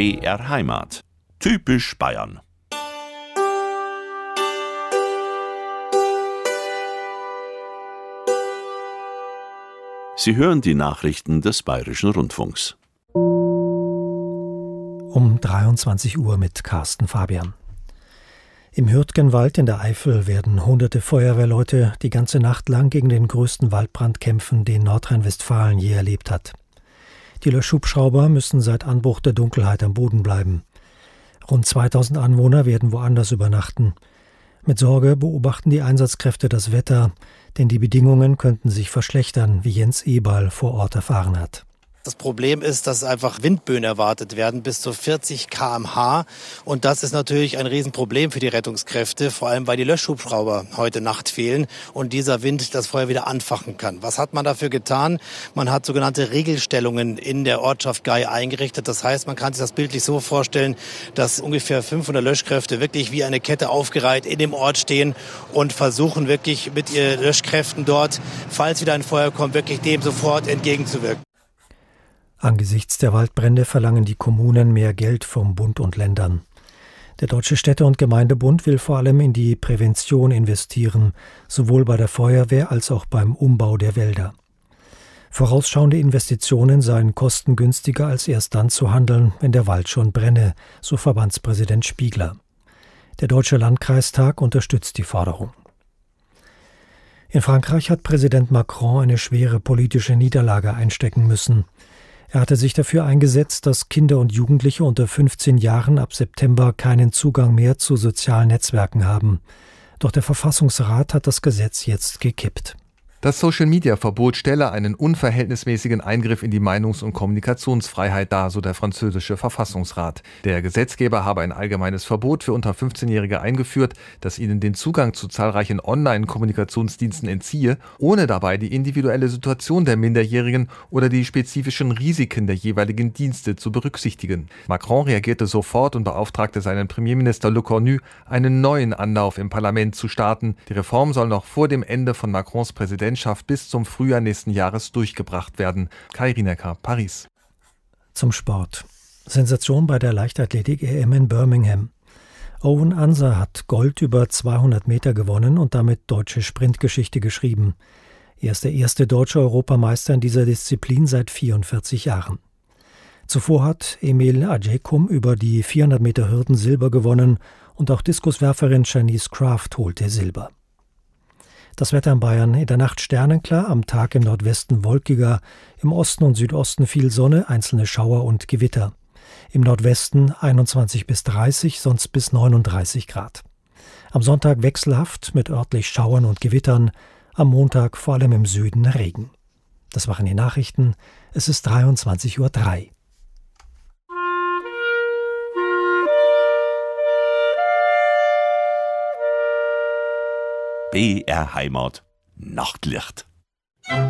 BR Heimat. Typisch Bayern. Sie hören die Nachrichten des Bayerischen Rundfunks. Um 23 Uhr mit Carsten Fabian. Im Hürtgenwald in der Eifel werden hunderte Feuerwehrleute die ganze Nacht lang gegen den größten Waldbrand kämpfen, den Nordrhein-Westfalen je erlebt hat. Die Löschhubschrauber müssen seit Anbruch der Dunkelheit am Boden bleiben. Rund 2000 Anwohner werden woanders übernachten. Mit Sorge beobachten die Einsatzkräfte das Wetter, denn die Bedingungen könnten sich verschlechtern, wie Jens Eberl vor Ort erfahren hat. Das Problem ist, dass einfach Windböen erwartet werden bis zu 40 km/h. Und das ist natürlich ein Riesenproblem für die Rettungskräfte, vor allem weil die Löschhubschrauber heute Nacht fehlen und dieser Wind das Feuer wieder anfachen kann. Was hat man dafür getan? Man hat sogenannte Regelstellungen in der Ortschaft Gay eingerichtet. Das heißt, man kann sich das bildlich so vorstellen, dass ungefähr 500 Löschkräfte wirklich wie eine Kette aufgereiht in dem Ort stehen und versuchen wirklich mit ihren Löschkräften dort, falls wieder ein Feuer kommt, wirklich dem sofort entgegenzuwirken. Angesichts der Waldbrände verlangen die Kommunen mehr Geld vom Bund und Ländern. Der Deutsche Städte- und Gemeindebund will vor allem in die Prävention investieren, sowohl bei der Feuerwehr als auch beim Umbau der Wälder. Vorausschauende Investitionen seien kostengünstiger als erst dann zu handeln, wenn der Wald schon brenne, so Verbandspräsident Spiegler. Der Deutsche Landkreistag unterstützt die Forderung. In Frankreich hat Präsident Macron eine schwere politische Niederlage einstecken müssen. Er hatte sich dafür eingesetzt, dass Kinder und Jugendliche unter 15 Jahren ab September keinen Zugang mehr zu sozialen Netzwerken haben. Doch der Verfassungsrat hat das Gesetz jetzt gekippt. Das Social-Media-Verbot stelle einen unverhältnismäßigen Eingriff in die Meinungs- und Kommunikationsfreiheit dar, so der französische Verfassungsrat. Der Gesetzgeber habe ein allgemeines Verbot für unter 15-Jährige eingeführt, das ihnen den Zugang zu zahlreichen Online-Kommunikationsdiensten entziehe, ohne dabei die individuelle Situation der Minderjährigen oder die spezifischen Risiken der jeweiligen Dienste zu berücksichtigen. Macron reagierte sofort und beauftragte seinen Premierminister Le Cornu, einen neuen Anlauf im Parlament zu starten. Die Reform soll noch vor dem Ende von Macrons Präsidentschaft bis zum Frühjahr nächsten Jahres durchgebracht werden. Kai Rinecker, Paris. Zum Sport. Sensation bei der Leichtathletik-EM in Birmingham. Owen Anser hat Gold über 200 Meter gewonnen und damit deutsche Sprintgeschichte geschrieben. Er ist der erste deutsche Europameister in dieser Disziplin seit 44 Jahren. Zuvor hat Emil Ajekum über die 400 Meter Hürden Silber gewonnen und auch Diskuswerferin Janice Kraft holte Silber. Das Wetter in Bayern: in der Nacht sternenklar, am Tag im Nordwesten wolkiger, im Osten und Südosten viel Sonne, einzelne Schauer und Gewitter. Im Nordwesten 21 bis 30, sonst bis 39 Grad. Am Sonntag wechselhaft mit örtlich Schauern und Gewittern, am Montag vor allem im Süden Regen. Das waren die Nachrichten. Es ist 23:03 Uhr. BR Heimat. Nachtlicht.